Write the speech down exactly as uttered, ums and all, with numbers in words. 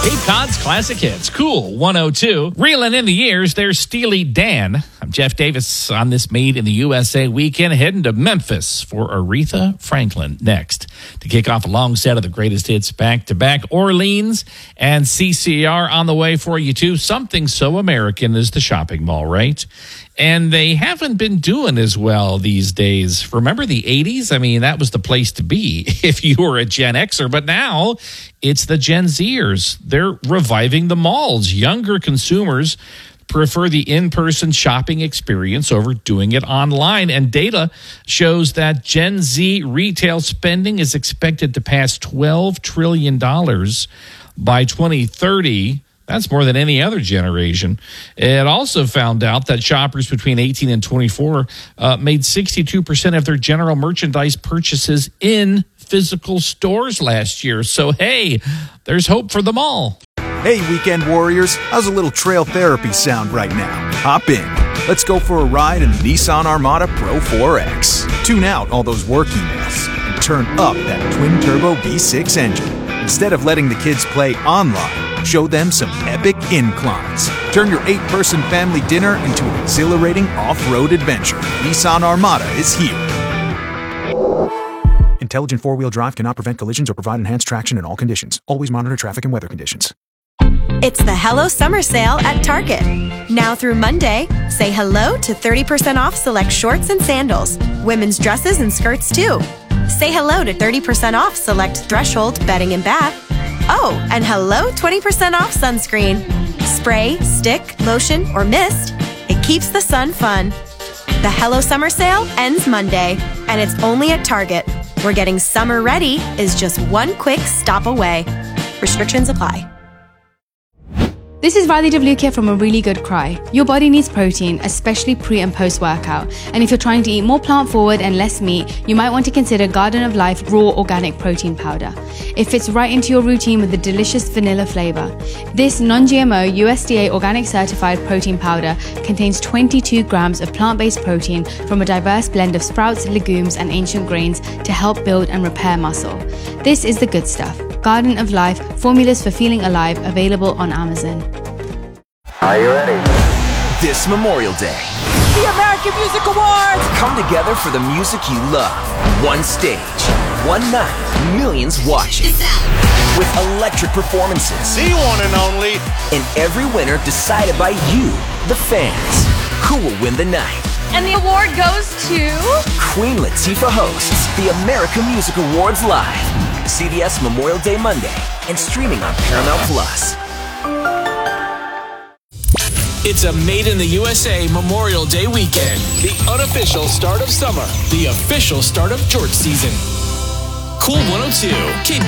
Cape Cod's classic hits. Cool one oh two. Reeling in the years, there's Steely Dan. I'm Jeff Davis on this Made in the U S A weekend, heading to Memphis for Aretha Franklin next to kick off a long set of the greatest hits back-to-back. Orleans and C C R on the way for you, too. Something so American as the shopping mall, right? And they haven't been doing as well these days. Remember the eighties? I mean, that was the place to be if you were a Gen Xer. But now it's the Gen Zers. They're reviving the malls. Younger consumers prefer the in-person shopping experience over doing it online. And data shows that Gen Z retail spending is expected to pass twelve trillion dollars by twenty thirty. That's more than any other generation. It also found out that shoppers between eighteen and twenty-four uh, made sixty-two percent of their general merchandise purchases in physical stores last year. So, hey, there's hope for them all. Hey, weekend warriors, how's a little trail therapy sound right now? Hop in. Let's go for a ride in the Nissan Armada Pro four X. Tune out all those work emails and turn up that twin-turbo V six engine. Instead of letting the kids play online, show them some epic inclines. Turn your eight-person family dinner into an exhilarating off-road adventure. Nissan Armada is here. Intelligent four-wheel drive cannot prevent collisions or provide enhanced traction in all conditions. Always monitor traffic and weather conditions. It's the Hello Summer Sale at Target. Now through Monday, say hello to thirty percent off select shorts and sandals, women's dresses and skirts too. Say hello to thirty percent off select Threshold bedding and bath. Oh, and hello twenty percent off sunscreen. Spray, stick, lotion, or mist. It keeps the sun fun. The Hello Summer Sale ends Monday, and it's only at Target, where getting summer ready is just one quick stop away. Restrictions apply. This is Riley Devlukia from A Really Good Cry. Your body needs protein, especially pre and post workout. And if you're trying to eat more plant forward and less meat, you might want to consider Garden of Life Raw Organic Protein Powder. It fits right into your routine with a delicious vanilla flavor. This non-G M O U S D A organic certified protein powder contains twenty-two grams of plant-based protein from a diverse blend of sprouts, legumes, and ancient grains to help build and repair muscle. This is the good stuff. Garden of Life, formulas for feeling alive, available on Amazon. Are you ready? This Memorial Day, the American Music Awards come together for the music you love. One stage, one night, millions watching. With electric performances. The one and only. And every winner decided by you, the fans. Who will win the night? And the award goes to... Queen Latifah hosts the American Music Awards live. C B S Memorial Day Monday and streaming on Paramount Plus. It's a Made in the U S A Memorial Day weekend. The unofficial start of summer. The official start of George season. Cool one oh two. Cape